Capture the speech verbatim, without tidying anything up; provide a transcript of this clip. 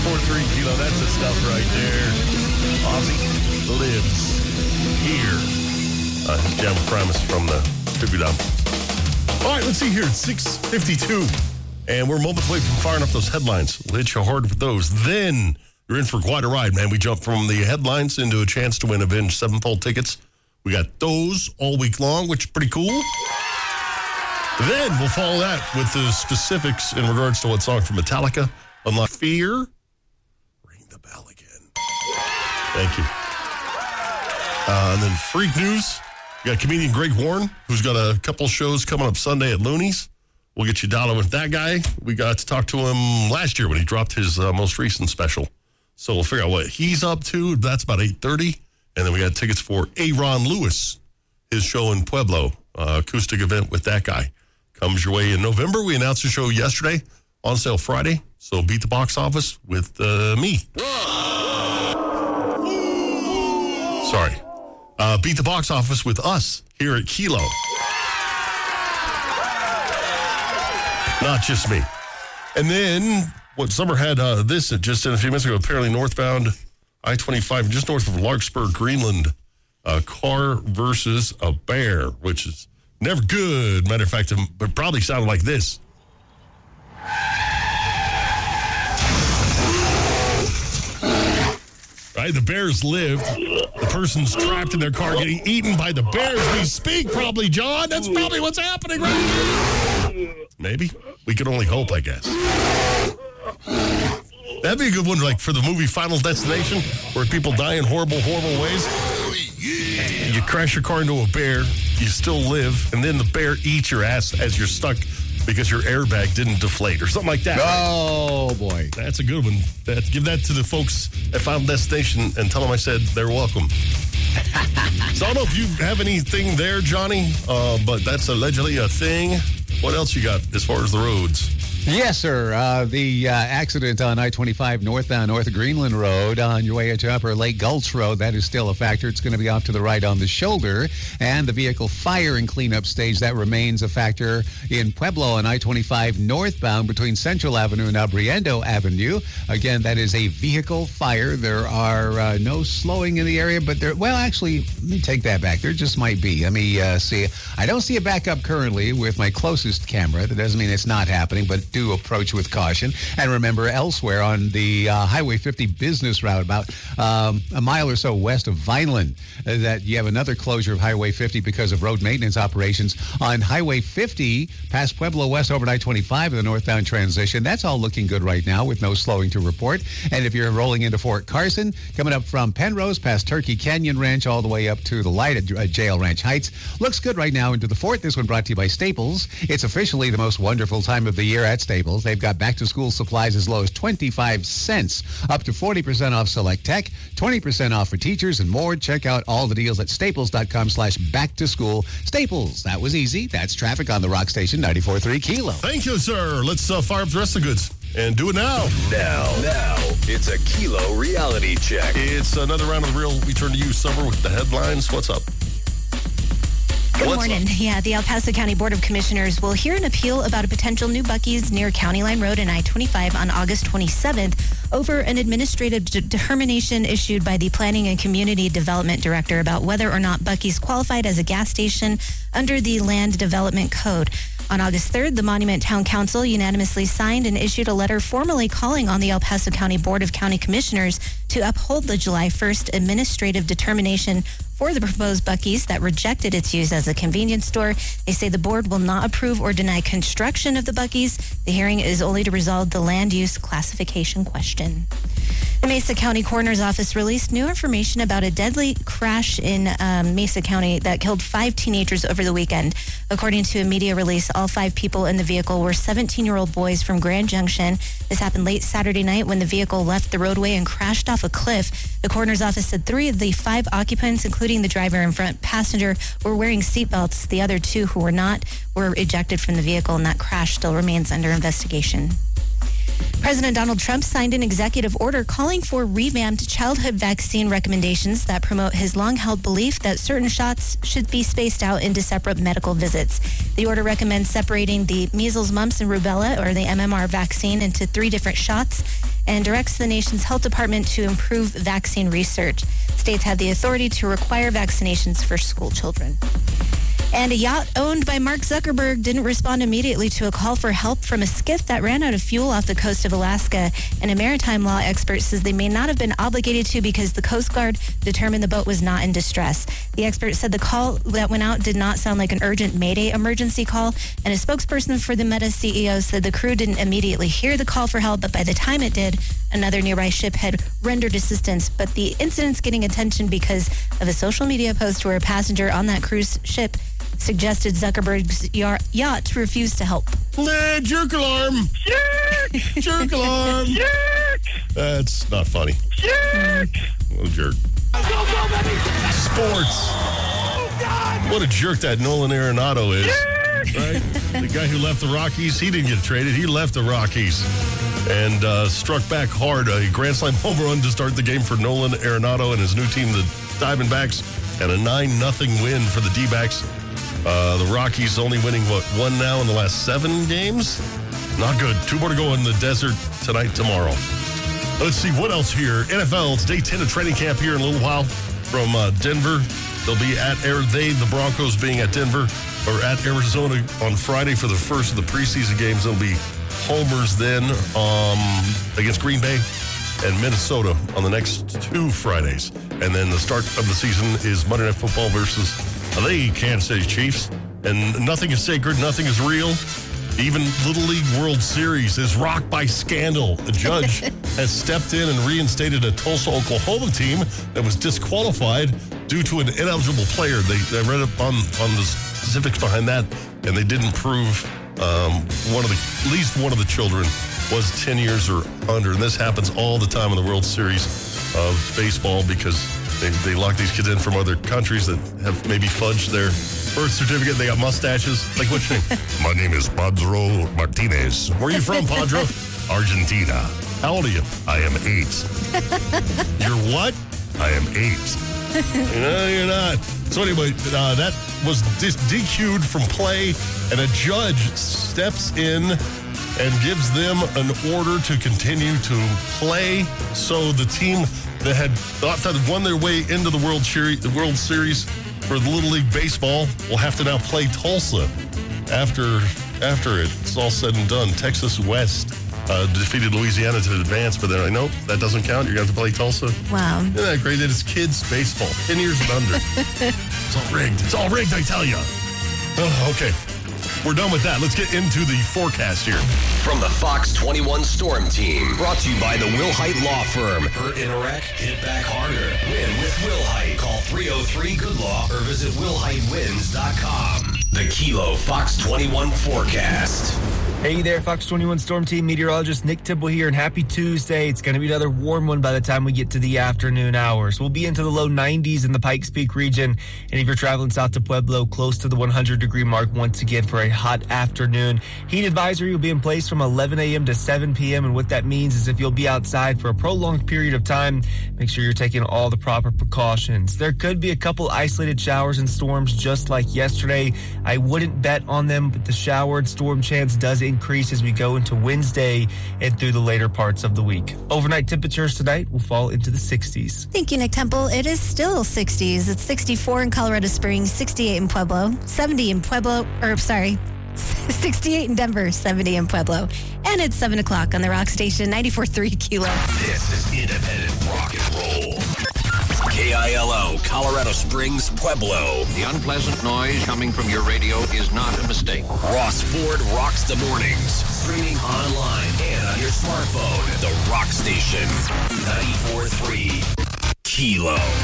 ninety-four point three, you know, that's the stuff right there. Ozzy lives here. Uh, his jam premise from the tribute album. All right, let's see here. It's six fifty-two, and we're moments away from firing up those headlines. We'll hit you hard with those. Then you're in for quite a ride, man. We jump from the headlines into a chance to win Avenged sevenfold tickets. We got those all week long, which is pretty cool. Then we'll follow that with the specifics in regards to what song from Metallica, Unlock Fear. Ring the bell again. Thank you. Uh, and then Freak News. We got comedian Greg Warren, who's got a couple shows coming up Sunday at Looney's. We'll get you dialed with that guy. We got to talk to him last year when he dropped his uh, most recent special. So we'll figure out what he's up to. That's about eight thirty. And then we got tickets for Aaron Lewis, his show in Pueblo, uh, acoustic event with that guy. Comes your way in November. We announced the show yesterday, on sale Friday. So beat the box office with uh, me. Sorry. Uh, beat the box office with us here at Kilo. Not just me. And then what Summer had uh, this just in a few minutes ago, apparently northbound I twenty-five, just north of Larkspur, Greenland, a car versus a bear, which is never good. Matter of fact, it probably sounded like this. Right, the bears lived. The person's trapped in their car getting eaten by the bears. We speak, probably, John. That's probably what's happening right now. Maybe. We can only hope, I guess. That'd be a good one, like for the movie Final Destination, where people die in horrible, horrible ways. You crash your car into a bear, you still live, and then the bear eats your ass as you're stuck because your airbag didn't deflate or something like that. Oh, right? boy. That's a good one. That, give that to the folks at Final Destination and tell them I said they're welcome. So I don't know if you have anything there, Johnny, uh, but that's allegedly a thing. What else you got as far as the roads? Yes, sir. Uh, the uh, accident on I twenty-five northbound North Greenland Road on your way to Upper Lake Gulch Road, that is still a factor. It's going to be off to the right on the shoulder. And the vehicle fire and cleanup stage, that remains a factor in Pueblo on I twenty-five northbound between Central Avenue and Abriendo Avenue. Again, that is a vehicle fire. There are uh, no slowing in the area, but there, well, actually, let me take that back. There just might be. Let me uh, see. I don't see a backup currently with my closest camera. That doesn't mean it's not happening, but do approach with caution. And remember, elsewhere on the uh, Highway fifty business route, about um, a mile or so west of Vineland, uh, that you have another closure of Highway fifty because of road maintenance operations. On Highway fifty, past Pueblo West over I twenty-five in the northbound transition, that's all looking good right now with no slowing to report. And if you're rolling into Fort Carson, coming up from Penrose past Turkey Canyon Ranch all the way up to the light at uh, Jail Ranch Heights, looks good right now into the fort. This one brought to you by Staples. It's officially the most wonderful time of the year at Staples. They've got back-to-school supplies as low as twenty-five cents, up to forty percent off select tech, twenty percent off for teachers, and more. Check out all the deals at staples.com slash back-to-school. Staples, that was easy. That's traffic on the Rock Station, ninety-four point three Kilo. Thank you, sir. Let's uh, fire up the rest of the goods and do it now. Now, now, it's a Kilo reality check. It's another round of the real. We turn to you, Summer, with the headlines. What's up? Good What's morning. Up? Yeah, the El Paso County Board of Commissioners will hear an appeal about a potential new Buc-ee's near County Line Road and I twenty-five on August twenty-seventh over an administrative de- determination issued by the Planning and Community Development Director about whether or not Buc-ee's qualified as a gas station under the Land Development Code. On August third, the Monument Town Council unanimously signed and issued a letter formally calling on the El Paso County Board of County Commissioners to uphold the July first administrative determination for the proposed Buc-ee's that rejected its use as a convenience store. They say the board will not approve or deny construction of the Buc-ee's. The hearing is only to resolve the land use classification question. The Mesa County Coroner's Office released new information about a deadly crash in um, Mesa County that killed five teenagers over the weekend. According to a media release, all five people in the vehicle were seventeen-year-old boys from Grand Junction. This happened late Saturday night when the vehicle left the roadway and crashed off a cliff. The Coroner's Office said three of the five occupants, including the driver and front passenger, were wearing seatbelts. The other two who were not were ejected from the vehicle, and that crash still remains under investigation. President Donald Trump signed an executive order calling for revamped childhood vaccine recommendations that promote his long-held belief that certain shots should be spaced out into separate medical visits. The order recommends separating the measles, mumps, and rubella, or the M M R vaccine, into three different shots. and directs the nation's health department to improve vaccine research. States have the authority to require vaccinations for school children. And a yacht owned by Mark Zuckerberg didn't respond immediately to a call for help from a skiff that ran out of fuel off the coast of Alaska. And a maritime law expert says they may not have been obligated to because the Coast Guard determined the boat was not in distress. The expert said the call that went out did not sound like an urgent Mayday emergency call. And a spokesperson for the Meta C E O said the crew didn't immediately hear the call for help, but by the time it did, another nearby ship had rendered assistance. But the incident's getting attention because of a social media post where a passenger on that cruise ship suggested Zuckerberg's yacht refused to help. Nah, jerk alarm. Jerk. Jerk alarm. Jerk. That's not funny. Jerk. What a jerk. Go, go, baby. Sports. Oh, God. What a jerk that Nolan Arenado is. Jerk. Right? The guy who left the Rockies, he didn't get traded. He left the Rockies and uh, struck back hard. A Grand Slam home run to start the game for Nolan Arenado and his new team, the Diamondbacks, and a nine nothing win for the D-backs. Uh, the Rockies only winning, what, one now in the last seven games? Not good. Two more to go in the desert tonight, tomorrow. Let's see what else here. N F L, it's day ten of training camp here in a little while from uh, Denver. They'll be at, they, the Broncos being at Denver, or at Arizona on Friday for the first of the preseason games. There'll be homers then um, against Green Bay and Minnesota on the next two Fridays. And then the start of the season is Monday Night Football versus the Kansas City Chiefs. And nothing is sacred, nothing is real. Even Little League World Series is rocked by scandal. The judge has stepped in and reinstated a Tulsa, Oklahoma team that was disqualified due to an ineligible player. They, they read up on, on the specifics behind that, and they didn't prove um, one of the, at least one of the children was ten years or under. And this happens all the time in the World Series of baseball because they, they lock these kids in from other countries that have maybe fudged their birth certificate. They got mustaches. Like, what's your name? My name is Pedro Martinez. Where are you from, Pedro? Argentina. How old are you? I am eight. You're what? I am eight. No, you're not. So anyway, uh, that was dis- D Q'd from play, and a judge steps in and gives them an order to continue to play. So the team that had thought that won their way into the World Series, the World Series for the Little League Baseball will have to now play Tulsa after after it's all said and done. Texas West uh, defeated Louisiana to advance, but then I know that doesn't count. You're going to have to play Tulsa. Wow. Isn't that great? That it's kids baseball, ten years and under. It's all rigged. It's all rigged, I tell you. Oh, okay. We're done with that. Let's get into the forecast here. From the Fox twenty-one Storm Team, brought to you by the Will Height Law Firm. Hurt in a wreck? Hit back harder. Win with Will Height. Call three oh three good law or visit will height wins dot com. The Kilo Fox twenty-one forecast. Hey there, Fox twenty-one Storm Team meteorologist Nick Tibble here, and happy Tuesday. It's going to be another warm one by the time we get to the afternoon hours. We'll be into the low nineties in the Pikes Peak region, and if you're traveling south to Pueblo, close to the one hundred degree mark once again for a hot afternoon. Heat advisory will be in place from eleven a.m. to seven p.m., and what that means is if you'll be outside for a prolonged period of time, make sure you're taking all the proper precautions. There could be a couple isolated showers and storms just like yesterday. I wouldn't bet on them, but the shower and storm chance does increase as we go into Wednesday and through the later parts of the week. Overnight temperatures tonight will fall into the sixties. Thank you, Nick Temple. It is still sixties. It's sixty-four in Colorado Springs, sixty-eight in Pueblo, seventy in Pueblo, or sorry, sixty-eight in Denver, seventy in Pueblo. And it's seven o'clock on the Rock Station, ninety-four point three Kilo. This is independent rock and roll. K I L O, Colorado Springs, Pueblo. The unpleasant noise coming from your radio is not a mistake. Ross Ford rocks the mornings. Streaming online and on your smartphone. The Rock Station, ninety-four point three Kilo.